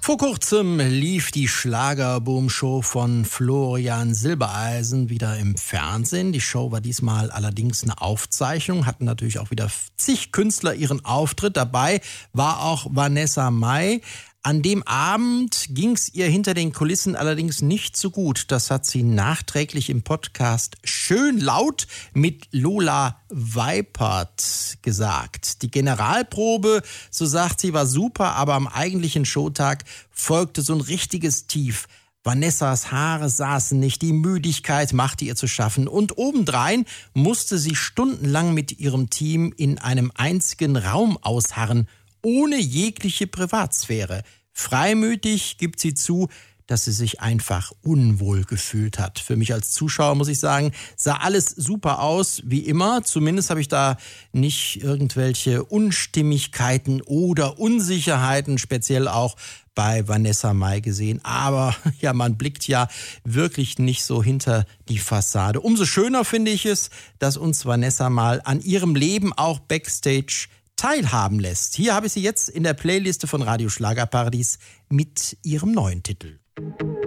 Vor kurzem lief die Schlagerboom-Show von Florian Silbereisen wieder im Fernsehen. Die Show war diesmal allerdings eine Aufzeichnung, hatten natürlich auch wieder zig Künstler ihren Auftritt. Dabei war auch Vanessa Mai. An dem Abend ging es ihr hinter den Kulissen allerdings nicht so gut. Das hat sie nachträglich im Podcast Schön laut mit Lola Weipert gesagt. Die Generalprobe, so sagt sie, war super, aber am eigentlichen Showtag folgte so ein richtiges Tief. Vanessas Haare saßen nicht, die Müdigkeit machte ihr zu schaffen und obendrein musste sie stundenlang mit ihrem Team in einem einzigen Raum ausharren, ohne jegliche Privatsphäre. Freimütig gibt sie zu, dass sie sich einfach unwohl gefühlt hat. Für mich als Zuschauer muss ich sagen, sah alles super aus, wie immer. Zumindest habe ich da nicht irgendwelche Unstimmigkeiten oder Unsicherheiten, speziell auch bei Vanessa Mai gesehen. Aber ja, man blickt ja wirklich nicht so hinter die Fassade. Umso schöner finde ich es, dass uns Vanessa mal an ihrem Leben auch Backstage teilhaben lässt. Hier habe ich sie jetzt in der Playliste von Radio Schlagerparadies mit ihrem neuen Titel.